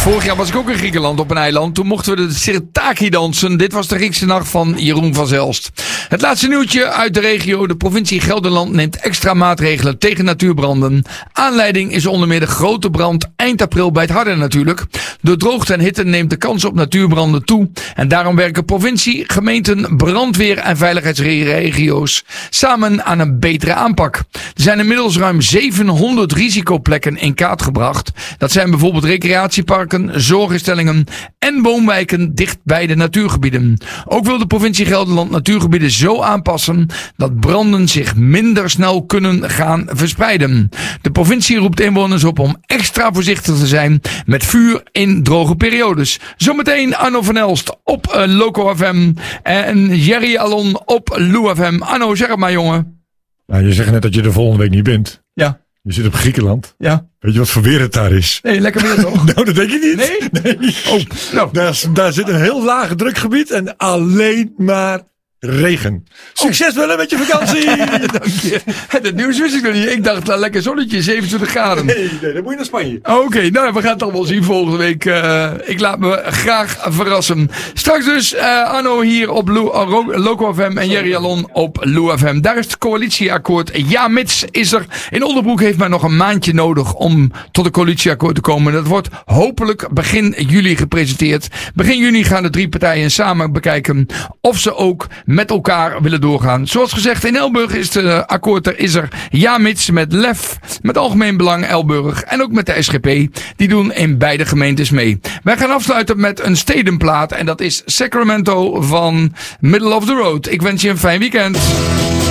Vorig jaar was ik ook in Griekenland op een eiland. Toen mochten we de Sirtaki dansen. Dit was de Griekse nacht van Jeroen van Zelst. Het laatste nieuwtje uit de regio. De provincie Gelderland neemt extra maatregelen tegen natuurbranden. Aanleiding is onder meer de grote brand eind april bij het Harde natuurlijk. Door droogte en hitte neemt de kans op natuurbranden toe. En daarom werken provincie, gemeenten, brandweer en veiligheidsregio's samen aan een betere aanpak. Er zijn inmiddels ruim 700 risicoplekken in kaart gebracht. Dat zijn bijvoorbeeld recreatieparken, zorginstellingen en woonwijken dicht bij de natuurgebieden. Ook wil de provincie Gelderland natuurgebieden zo aanpassen dat branden zich minder snel kunnen gaan verspreiden. De provincie roept inwoners op om extra voorzichtig te zijn met vuur in droge periodes. Zometeen Arno van Elst op Loco FM en Jerry Alon op Lou FM. Arno, zeg het maar, jongen. Nou, je zegt net dat je er volgende week niet bent. Ja. Je zit op Griekenland. Ja. Weet je wat voor weer het daar is? Nee, lekker weer toch? Nou, dat denk je niet. Nee. Oh, nou. Daar zit een heel laag drukgebied en alleen maar regen. Succes Willem met je vakantie! Dank je. Het nieuws wist ik nog niet. Ik dacht, lekker zonnetje, 27 graden. Nee, dan moet je naar Spanje. Oké, nou, we gaan het allemaal zien volgende week. Ik laat me graag verrassen. Straks dus Arno hier op Loco FM en Jerry Alon op Lou FM. Daar is het coalitieakkoord. Ja, mits is er. In Oldenbroek heeft men nog een maandje nodig om tot een coalitieakkoord te komen. Dat wordt hopelijk begin juli gepresenteerd. Begin juni gaan de drie partijen samen bekijken of ze ook met elkaar willen doorgaan. Zoals gezegd, in Elburg is het akkoord er. Ja, mits met LEF, met Algemeen Belang Elburg en ook met de SGP. Die doen in beide gemeentes mee. Wij gaan afsluiten met een stedenplaat en dat is Sacramento van Middle of the Road. Ik wens je een fijn weekend.